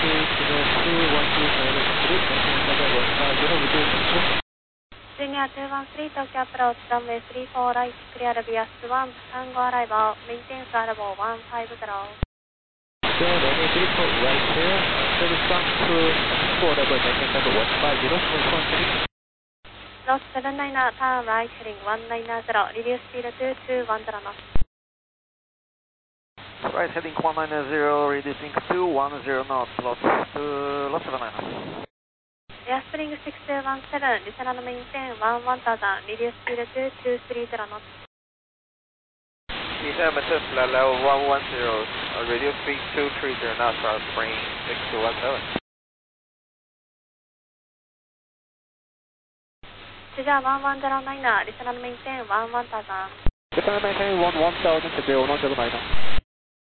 Junior 213 Tokyo approach runway 34 right, clear via 1, Tango arrival, maintain arrival 150. Runway 34 right here, service down to 4 level, maintain level 150, smooth 13. Lost 79, turn right, heading 190, reduce speed 2210 knots. Right, heading 190, reducing to 10 knots, lost 79. Airspring 6217, descend and maintain 1000, reduce speed 2230 knots. Descend Tesla level 110, reduce speed 230 knots, spring 6217. Cesar 1109, descend and maintain 1000. Descend and maintain 1000 to 1109.